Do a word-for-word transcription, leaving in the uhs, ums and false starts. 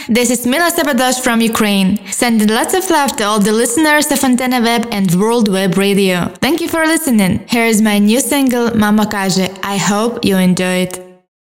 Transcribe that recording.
This is Mila Sabadosh from Ukraine, sending lots of love to all the listeners of Antenna Web and World Web Radio. Thank you for listening. Here is my new single, Mama Każe. I hope you enjoy it.